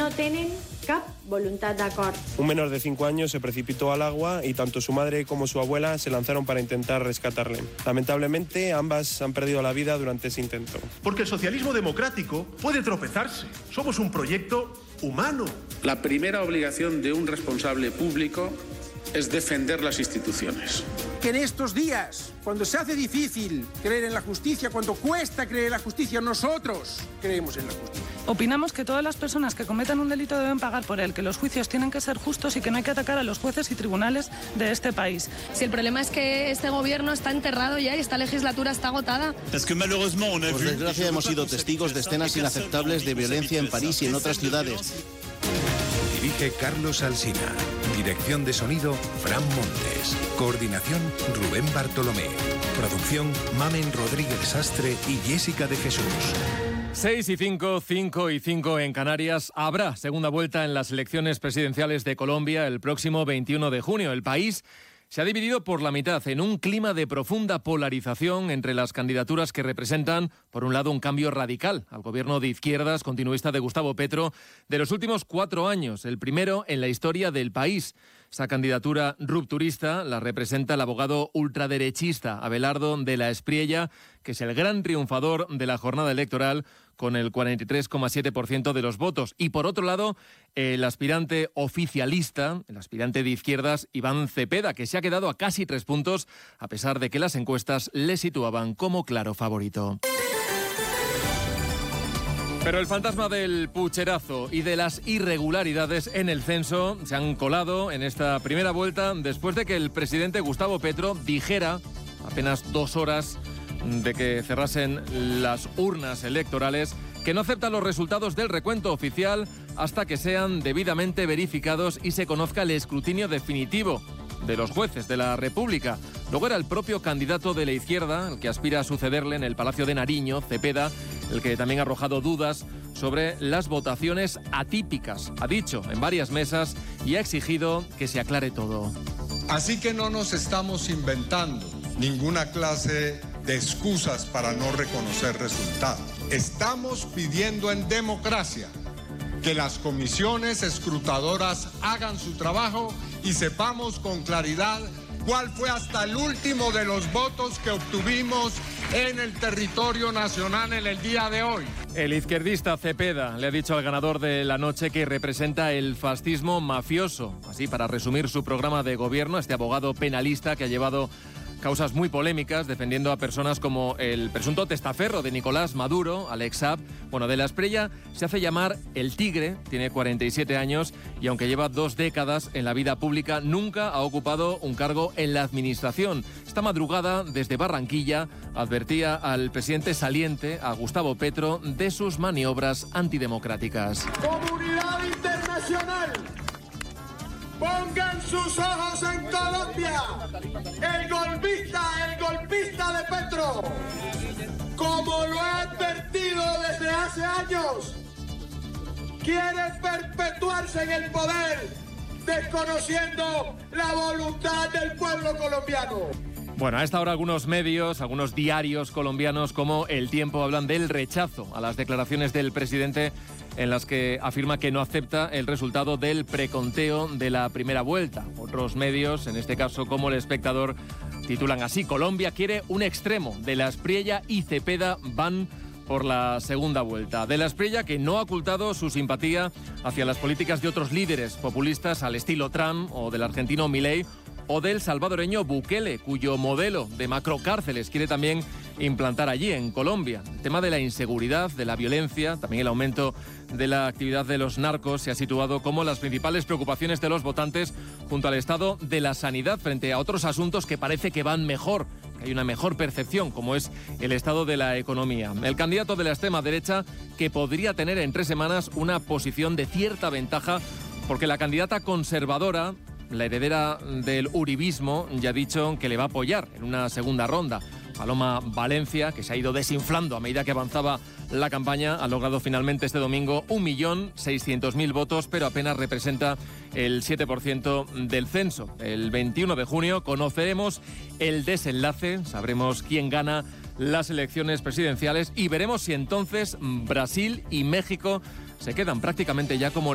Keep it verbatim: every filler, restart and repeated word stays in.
no tenen cap voluntad de acord. Un menor de cinco años se precipitó al agua y tanto su madre como su abuela se lanzaron para intentar rescatarle. Lamentablemente, ambas han perdido la vida durante ese intento. Porque el socialismo democrático puede tropezarse. Somos un proyecto humano. La primera obligación de un responsable público es defender las instituciones. Que en estos días, cuando se hace difícil creer en la justicia, cuando cuesta creer en la justicia, nosotros creemos en la justicia. Opinamos que todas las personas que cometan un delito deben pagar por él, que los juicios tienen que ser justos y que no hay que atacar a los jueces y tribunales de este país. Si el problema es que este gobierno está enterrado ya y esta legislatura está agotada. Por desgracia hemos sido testigos de escenas inaceptables de violencia en París y en otras ciudades. Dirige Carlos Alsina. Dirección de sonido, Fran Montes. Coordinación, Rubén Bartolomé. Producción, Mamen Rodríguez Sastre y Jessica de Jesús. seis y cinco, cinco y cinco en Canarias. Habrá segunda vuelta en las elecciones presidenciales de Colombia el próximo veintiuno de junio. El país se ha dividido por la mitad en un clima de profunda polarización entre las candidaturas que representan, por un lado, un cambio radical al gobierno de izquierdas continuista de Gustavo Petro de los últimos cuatro años, el primero en la historia del país. Esa candidatura rupturista la representa el abogado ultraderechista Abelardo de la Espriella, que es el gran triunfador de la jornada electoral con el cuarenta y tres coma siete por ciento de los votos. Y por otro lado, el aspirante oficialista, el aspirante de izquierdas, Iván Cepeda, que se ha quedado a casi tres puntos, a pesar de que las encuestas le situaban como claro favorito. Pero el fantasma del pucherazo y de las irregularidades en el censo se han colado en esta primera vuelta después de que el presidente Gustavo Petro dijera, apenas dos horas de que cerrasen las urnas electorales, que no acepta los resultados del recuento oficial hasta que sean debidamente verificados y se conozca el escrutinio definitivo de los jueces de la República. Luego era el propio candidato de la izquierda, el que aspira a sucederle en el Palacio de Nariño, Cepeda, el que también ha arrojado dudas sobre las votaciones atípicas. Ha dicho en varias mesas y ha exigido que se aclare todo. Así que no nos estamos inventando ninguna clase de excusas para no reconocer resultados. Estamos pidiendo en democracia que las comisiones escrutadoras hagan su trabajo y sepamos con claridad cuál fue hasta el último de los votos que obtuvimos en el territorio nacional en el día de hoy. El izquierdista Cepeda le ha dicho al ganador de la noche que representa el fascismo mafioso. Así, para resumir su programa de gobierno, este abogado penalista que ha llevado causas muy polémicas, defendiendo a personas como el presunto testaferro de Nicolás Maduro, Alex Saab. Bueno, de la Espriella se hace llamar el Tigre, tiene cuarenta y siete años y aunque lleva dos décadas en la vida pública, nunca ha ocupado un cargo en la administración. Esta madrugada, desde Barranquilla, advertía al presidente saliente, a Gustavo Petro, de sus maniobras antidemocráticas. ¡Comunidad internacional! ¡Pongan sus ojos en Colombia! ¡El golpista, el golpista de Petro! Como lo ha advertido desde hace años, quiere perpetuarse en el poder, desconociendo la voluntad del pueblo colombiano. Bueno, a esta hora algunos medios, algunos diarios colombianos como El Tiempo hablan del rechazo a las declaraciones del presidente en las que afirma que no acepta el resultado del preconteo de la primera vuelta. Otros medios, en este caso como El Espectador, titulan así: Colombia quiere un extremo, de la Espriella y Cepeda van por la segunda vuelta. De la Espriella, que no ha ocultado su simpatía hacia las políticas de otros líderes populistas al estilo Trump o del argentino Milei, o del salvadoreño Bukele, cuyo modelo de macrocárceles quiere también implantar allí, en Colombia. El tema de la inseguridad, de la violencia, también el aumento de la actividad de los narcos se ha situado como las principales preocupaciones de los votantes junto al estado de la sanidad frente a otros asuntos que parece que van mejor, que hay una mejor percepción, como es el estado de la economía. El candidato de la extrema derecha, que podría tener en tres semanas una posición de cierta ventaja, porque la candidata conservadora, la heredera del uribismo, ya ha dicho que le va a apoyar en una segunda ronda. Paloma Valencia, que se ha ido desinflando a medida que avanzaba la campaña, ha logrado finalmente este domingo un millón seiscientos mil votos, pero apenas representa el siete por ciento del censo. El veintiuno de junio conoceremos el desenlace, sabremos quién gana las elecciones presidenciales y veremos si entonces Brasil y México se quedan prácticamente ya como